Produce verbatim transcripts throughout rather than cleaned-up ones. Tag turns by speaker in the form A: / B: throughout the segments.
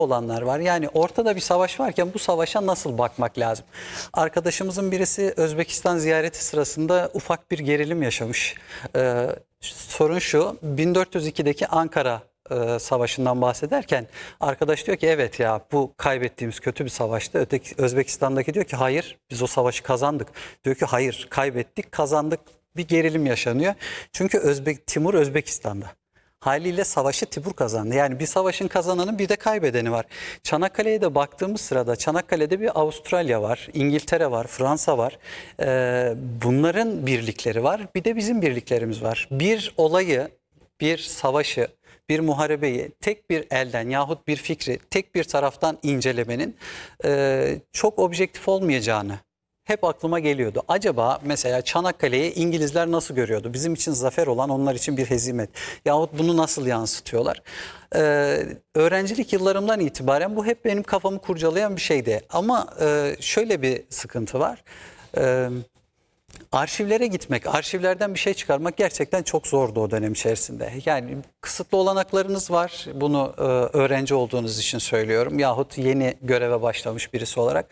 A: olanlar var. Yani ortada bir savaş varken bu savaşa nasıl bakmak lazım? Arkadaşımızın birisi Özbekistan ziyareti sırasında ufak bir gerilim yaşamış. Ee, sorun şu, bin dört yüz ikideki Ankara e, Savaşı'ndan bahsederken arkadaş diyor ki evet ya bu kaybettiğimiz kötü bir savaştı. Öteki Özbekistan'daki diyor ki hayır biz o savaşı kazandık. Diyor ki hayır kaybettik kazandık, bir gerilim yaşanıyor. Çünkü Özbek Timur Özbekistan'da. Haliyle savaşı Timur kazandı. Yani bir savaşın kazananı bir de kaybedeni var. Çanakkale'ye de baktığımız sırada Çanakkale'de bir Avustralya var, İngiltere var, Fransa var. Ee, bunların birlikleri var. Bir de bizim birliklerimiz var. Bir olayı, bir savaşı, bir muharebeyi tek bir elden yahut bir fikri tek bir taraftan incelemenin e, çok objektif olmayacağını hep aklıma geliyordu. Acaba mesela Çanakkale'yi İngilizler nasıl görüyordu? Bizim için zafer olan onlar için bir hezimet. Yahut bunu nasıl yansıtıyorlar? Ee, öğrencilik yıllarımdan itibaren bu hep benim kafamı kurcalayan bir şeydi. Ama e, şöyle bir sıkıntı var. Ee, Arşivlere gitmek, arşivlerden bir şey çıkarmak gerçekten çok zordu o dönem içerisinde. Yani kısıtlı olanaklarınız var. Bunu e, öğrenci olduğunuz için söylüyorum. Yahut yeni göreve başlamış birisi olarak.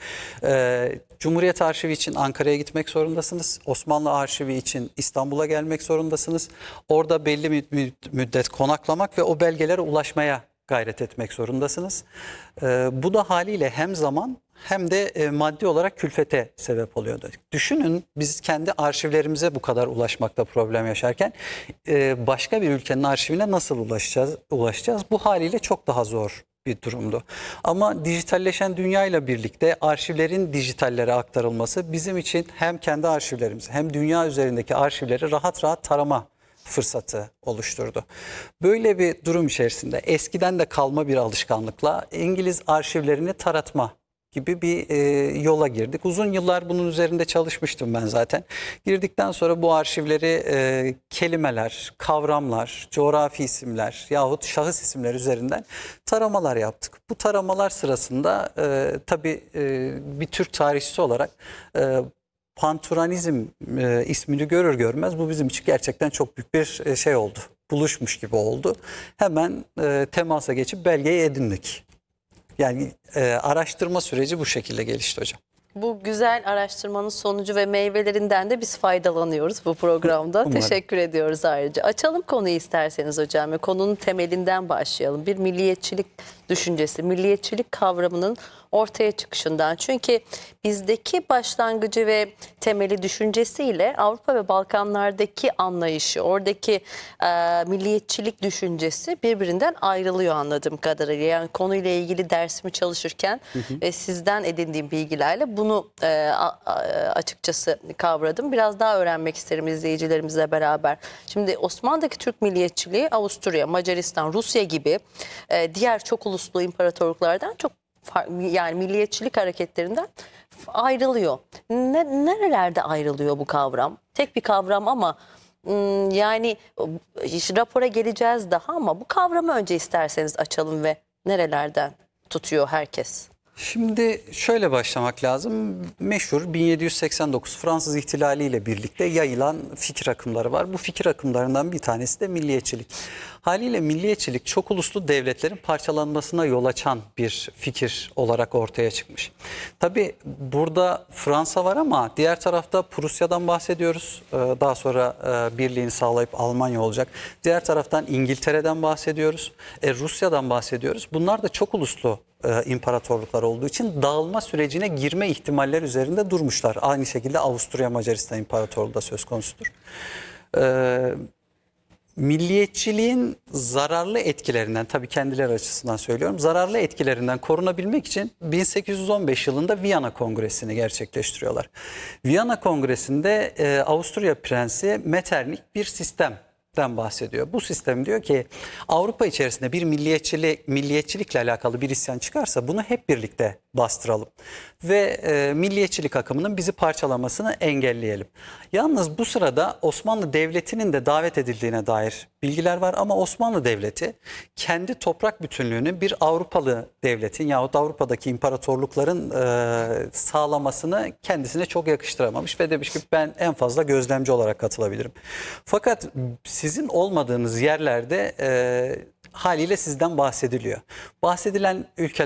A: E, Cumhuriyet Arşivi için Ankara'ya gitmek zorundasınız. Osmanlı Arşivi için İstanbul'a gelmek zorundasınız. Orada belli bir müddet konaklamak ve o belgelere ulaşmaya gayret etmek zorundasınız. E, bu da haliyle hem zaman hem de e, maddi olarak külfete sebep oluyordu. Düşünün biz kendi arşivlerimize bu kadar ulaşmakta problem yaşarken e, başka bir ülkenin arşivine nasıl ulaşacağız? ulaşacağız? Bu haliyle çok daha zor bir durumdu. Ama dijitalleşen dünyayla birlikte arşivlerin dijitallere aktarılması bizim için hem kendi arşivlerimizi hem dünya üzerindeki arşivleri rahat rahat tarama fırsatı oluşturdu. Böyle bir durum içerisinde eskiden de kalma bir alışkanlıkla İngiliz arşivlerini taratma gibi bir e, yola girdik. Uzun yıllar bunun üzerinde çalışmıştım ben zaten. Girdikten sonra bu arşivleri e, kelimeler, kavramlar, coğrafi isimler yahut şahıs isimler üzerinden taramalar yaptık. Bu taramalar sırasında e, tabii e, bir Türk tarihçisi olarak e, Panturanizm e, ismini görür görmez bu bizim için gerçekten çok büyük bir e, şey oldu. Buluşmuş gibi oldu. Hemen e, temasa geçip belgeyi edindik. Yani e, araştırma süreci bu şekilde gelişti hocam.
B: Bu güzel araştırmanın sonucu ve meyvelerinden de biz faydalanıyoruz bu programda.
A: Umarım.
B: Teşekkür ediyoruz ayrıca. Açalım konuyu isterseniz hocam ve konunun temelinden başlayalım. Bir milliyetçilik düşüncesi, milliyetçilik kavramının ortaya çıkışından. Çünkü bizdeki başlangıcı ve temeli düşüncesiyle Avrupa ve Balkanlardaki anlayışı, oradaki e, milliyetçilik düşüncesi birbirinden ayrılıyor anladığım kadarıyla. Yani konuyla ilgili dersimi çalışırken hı hı. ve sizden edindiğim bilgilerle bunu e, a, a, açıkçası kavradım. Biraz daha öğrenmek isterim izleyicilerimizle beraber. Şimdi Osmanlı'daki Türk milliyetçiliği Avusturya, Macaristan, Rusya gibi e, diğer çok uluslu imparatorluklardan çok yani milliyetçilik hareketlerinden ayrılıyor. Ne, nerelerde ayrılıyor bu kavram? Tek bir kavram ama yani işte rapora geleceğiz daha ama bu kavramı önce isterseniz açalım ve nerelerden tutuyor herkes?
A: Şimdi şöyle başlamak lazım. Meşhur bin yedi yüz seksen dokuz Fransız İhtilali ile birlikte yayılan fikir akımları var. Bu fikir akımlarından bir tanesi de milliyetçilik. Haliyle milliyetçilik çok uluslu devletlerin parçalanmasına yol açan bir fikir olarak ortaya çıkmış. Tabii burada Fransa var ama diğer tarafta Prusya'dan bahsediyoruz. Daha sonra birliğini sağlayıp Almanya olacak. Diğer taraftan İngiltere'den bahsediyoruz. E, Rusya'dan bahsediyoruz. Bunlar da çok uluslu e, imparatorluklar olduğu için dağılma sürecine girme ihtimaller üzerinde durmuşlar. Aynı şekilde Avusturya Macaristan İmparatorluğu da söz konusudur. E, milliyetçiliğin zararlı etkilerinden, tabii kendileri açısından söylüyorum, zararlı etkilerinden korunabilmek için bin sekiz yüz on beş yılında Viyana Kongresi'ni gerçekleştiriyorlar. Viyana Kongresi'nde e, Avusturya Prensi Metternich bir sistem bahsediyor. Bu sistem diyor ki Avrupa içerisinde bir milliyetçilik, milliyetçilikle alakalı bir isyan çıkarsa bunu hep birlikte bastıralım. Ve e, milliyetçilik akımının bizi parçalamasını engelleyelim. Yalnız bu sırada Osmanlı Devleti'nin de davet edildiğine dair bilgiler var ama Osmanlı Devleti kendi toprak bütünlüğünü bir Avrupalı devletin yahut Avrupa'daki imparatorlukların e, sağlamasını kendisine çok yakıştıramamış ve demiş ki ben en fazla gözlemci olarak katılabilirim. Fakat sizin olmadığınız yerlerde e, haliyle sizden bahsediliyor. Bahsedilen ülkeler